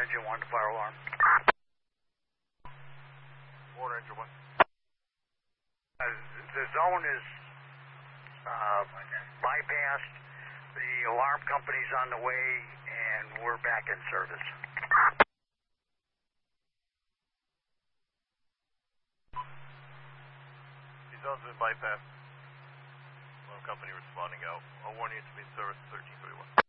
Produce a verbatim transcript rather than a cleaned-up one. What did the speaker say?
engine one, fire alarm. Water engine one. Uh, the zone is uh, bypassed. The alarm company's on the way, and we're back in service. The zone's been bypassed. Alarm company responding out. I'll warn you to be in service thirteen thirty-one.